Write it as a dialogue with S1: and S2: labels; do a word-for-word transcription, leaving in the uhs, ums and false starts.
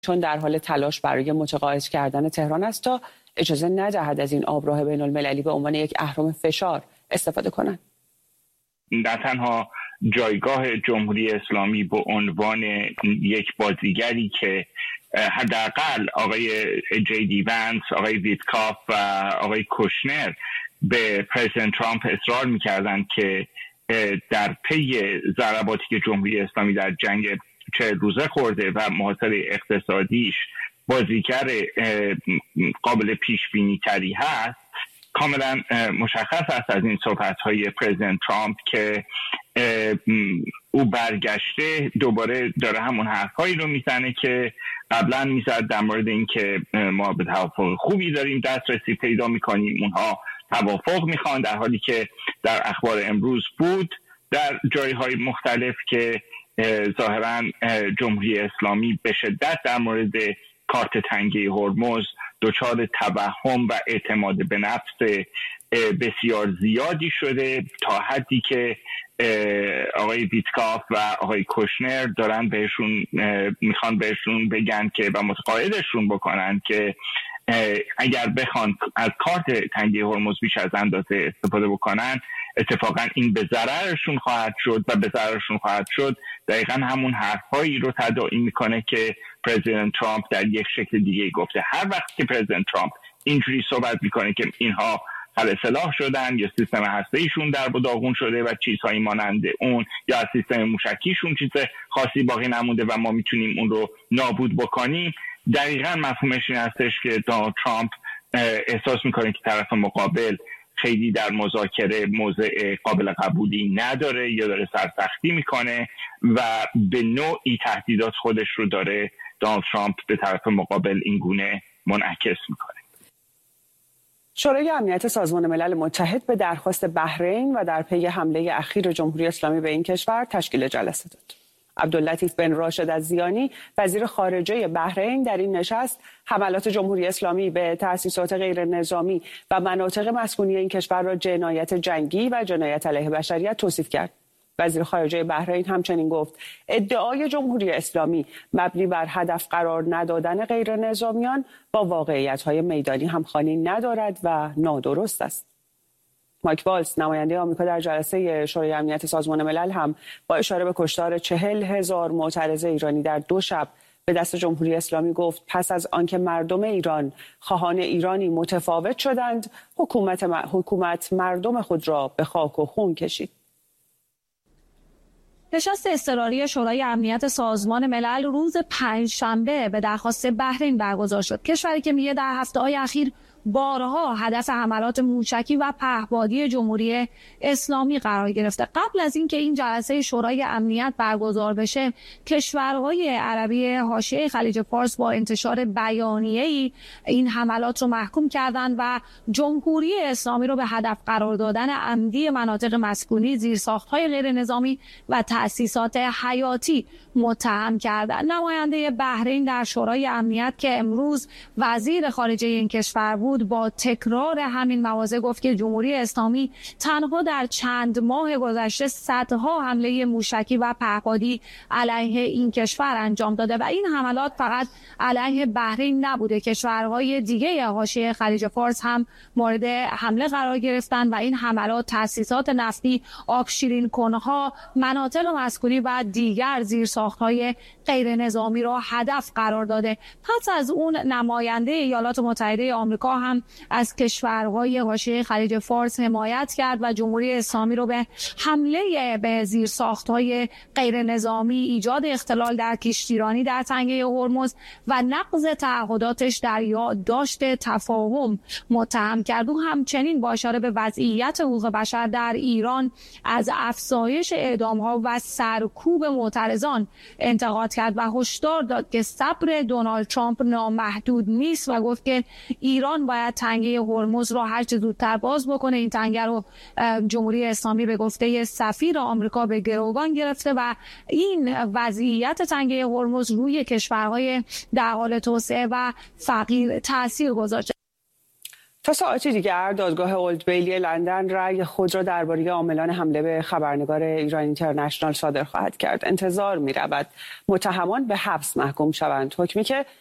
S1: چون در حال تلاش برای متقاعد کردن تهران است تا اجازه ندهد از این آبراه بین المللی به عنوان یک اهرم فشار استفاده کنند.
S2: نه تنها جایگاه جمهوری اسلامی به عنوان یک بازیگری که حداقل آقای جی دی ونس، آقای ویتکاف و آقای کوشنر به پرزیدنت ترامپ اصرار می‌کردند که در پی ضرباتی که جمهوری اسلامی در جنگ چهل روزه خورده و محاصره اقتصادیش بازیگر قابل پیش بینی تری هست، کاملا مشخص است از این صحبت‌های پرزیدنت ترامپ که او برگشته دوباره داره همون حرفایی رو میزنه که قبلا میزد در مورد این که ما به توافق خوبی داریم دسترسی پیدا میکنیم، اونها توافق میخوان، در حالی که در اخبار امروز بود در جایهای مختلف که ظاهرا جمهوری اسلامی به شدت در مورد کارت تنگه هرمز دچار توهم و اعتماد به نفس بسیار زیادی شده، تا حدی که آقای ویتکاف و آقای کوشنر دارن بهشون میخوان بهشون بگن که و متقاعدشون بکنن که اگر بخوان از کارت تنگه هرمز بیش از اندازه استفاده بکنن، اتفاقا این به ضررشون خواهد شد و به ضررشون خواهد شد دقیقا همون حرفایی رو تداعی میکنه که پرزیدنت ترامپ در یک شکل دیگه گفته. هر وقت که پرزیدنت ترامپ اینجوری صحبت میکنه که اینها خل سلاح شدن یا سیستم هسته‌ایشون در و داغون شده و چیزهایی مانند اون، یا از سیستم موشکیشون چیز خاصی باقی نمونده و ما میتونیم اون رو نابود بکنیم، دقیقاً مفهومش این هستش که دونالد ترامپ احساس میکنه که طرف مقابل خیلی در مذاکره موضع قابل قبولی نداره یا داره سرسختی میکنه و به نوعی تهدیدات خودش رو داره دونالد ترامپ به طرف مقابل این گونه منعکس میکنه.
S1: شورای امنیت سازمان ملل متحد به درخواست بحرین و در پی حمله اخیر جمهوری اسلامی به این کشور تشکیل جلسه داد. عبداللطیف بن راشد الزیانی وزیر خارجه بحرین در این نشست حملات جمهوری اسلامی به تأسیسات غیر نظامی و مناطق مسکونی این کشور را جنایت جنگی و جنایت علیه بشریت توصیف کرد. وزیر خارجه بحرین همچنین گفت ادعای جمهوری اسلامی مبنی بر هدف قرار ندادن غیر نظامیان با واقعیت‌های میدانی همخوانی ندارد و نادرست است. مایک والز نماینده آمریکا در جلسه شورای امنیت سازمان ملل هم با اشاره به کشتار چهل هزار معترض ایرانی در دو شب به دست جمهوری اسلامی گفت پس از آنکه مردم ایران خواهان ایرانی متفاوت شدند، حکومت حکومت مردم خود را به خاک و خون کشید.
S3: نشست اضطراری شورای امنیت سازمان ملل روز پنجشنبه به درخواست بحرین برگزار شد. کشوری که میگه در هفته‌های اخیر بارها هدف حملات موشکی و پهپادی جمهوری اسلامی قرار گرفته. قبل از اینکه این جلسه شورای امنیت برگزار بشه، کشورهای عربی حاشیه خلیج فارس با انتشار بیانیه‌ای این حملات رو محکوم کردند و جمهوری اسلامی رو به هدف قرار دادن عمدی مناطق مسکونی، زیرساخت‌های غیر نظامی و تأسیسات حیاتی متهم کردند. نماینده بحرین در شورای امنیت که امروز وزیر خارجه این کشور بود، با تکرار همین مواضع گفت که جمهوری اسلامی تنها در چند ماه گذشته صدها حمله موشکی و پهپادی علیه این کشور انجام داده و این حملات فقط علیه بحرین نبوده. کشورهای دیگه حاشیه خلیج فارس هم مورد حمله قرار گرفتن و این حملات تأسیسات نفتی، آبشیرین کنها، مناطق مسکونی و دیگر زیرساخت‌های غیر نظامی را هدف قرار داده. پس از اون نماینده ایالات متحده آمریکا هم از کشورهای حاشیه خلیج فارس حمایت کرد و جمهوری اسلامی رو به حمله به زیرساخت‌های غیر نظامی، ایجاد اختلال در کشتیرانی در تنگه هرمز و نقض تعهداتش در یادداشت تفاهم متهم کرد. او همچنین با اشاره به وضعیت حقوق بشر در ایران از افزایش اعدام‌ها و سرکوب معترضان انتقاد کرد و هشدار داد که صبر دونالد ترامپ نامحدود نیست و گفت که ایران باید تنگه هرمز را هر چه زودتر باز بکنه. این تنگه رو جمهوری اسلامی به گفته سفیر آمریکا به گروگان گرفته و این وضعیت تنگه هرمز روی کشورهای در حال توسعه و فقیر تاثیر گذاشته.
S1: تا ساعتی دیگر دادگاه اولد بیلی لندن رأی خود را درباره عاملان حمله به خبرنگار ایران اینترنشنال صادر خواهد کرد. انتظار می‌رود متهمان به حبس محکوم شوند، حکمی که